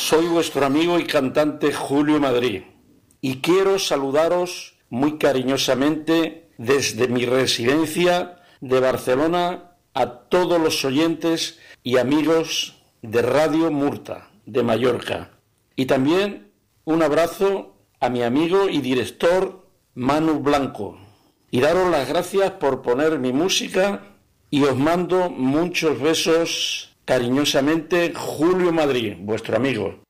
Soy vuestro amigo y cantante Julio Madrid y quiero saludaros muy cariñosamente desde mi residencia de Barcelona a todos los oyentes y amigos de Radio Murta de Mallorca. Y también un abrazo a mi amigo y director Manu Blanco. Y daros las gracias por poner mi música y os mando muchos besos cariñosamente, Julio Madrid, vuestro amigo.